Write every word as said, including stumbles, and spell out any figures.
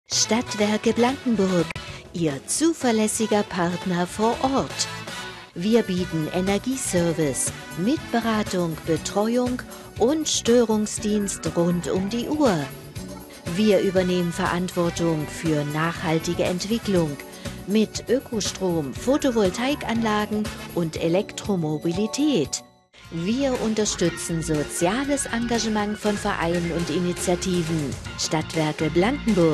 Stadtwerke Blankenburg, Ihr zuverlässiger Partner vor Ort. Wir bieten Energieservice mit Beratung, Betreuung und Störungsdienst rund um die Uhr. Wir übernehmen Verantwortung für nachhaltige Entwicklung mit Ökostrom, Photovoltaikanlagen und Elektromobilität. Wir unterstützen soziales Engagement von Vereinen und Initiativen. Stadtwerke Blankenburg.